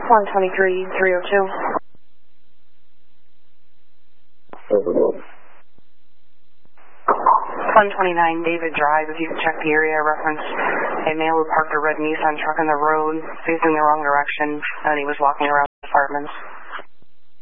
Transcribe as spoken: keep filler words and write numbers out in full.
one twenty-three, three oh two. one twenty-nine David Drive, if you could check the area, reference a male who parked a red Nissan truck on the road facing the wrong direction, and he was walking around the apartments.